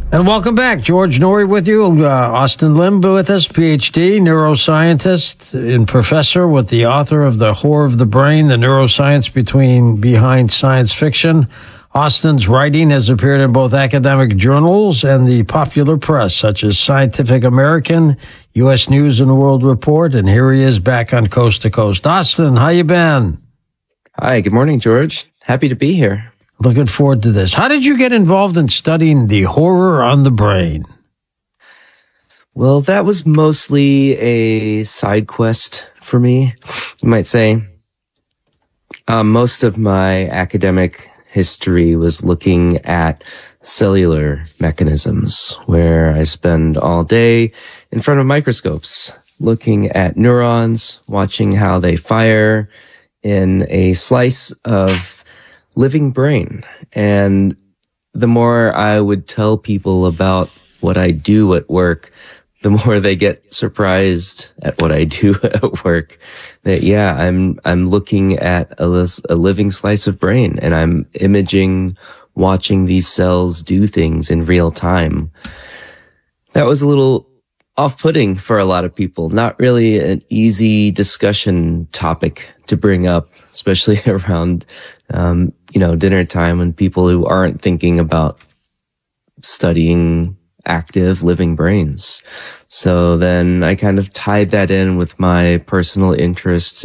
And welcome back. George Noory with you. Austin Limb with us, PhD, neuroscientist and professor with the author of The Whore of the Brain, the neuroscience behind science fiction. Austin's writing has appeared in both academic journals and the popular press, such as Scientific American, U.S. News and World Report, and here he is back on Coast to Coast. Austin, how you been? Hi, good morning, George. Happy to be here. Looking forward to this. How did you get involved in studying the horror on the brain? Well, that was mostly a side quest for me, you might say. Most of my academic history was looking at cellular mechanisms, where I spend all day in front of microscopes, looking at neurons, watching how they fire in a slice of living brain. And the more I would tell people about what I do at work, the more they get surprised at what I do at work. That, yeah, I'm looking at a living slice of brain, and I'm imaging, watching these cells do things in real time. That was a little off-putting for a lot of people. Not really an easy discussion topic to bring up, especially around, dinner time, when people who aren't thinking about studying active living brains. So then I kind of tied that in with my personal interests